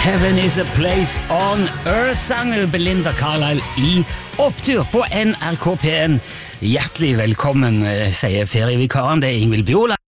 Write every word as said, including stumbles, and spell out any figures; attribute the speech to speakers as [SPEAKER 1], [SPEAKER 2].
[SPEAKER 1] Heaven is a place on earth, sanger Belinda Carlisle i Opptur på N R K P N. Hjertelig velkommen, sier ferievikaren, det er Ingvild Bjola.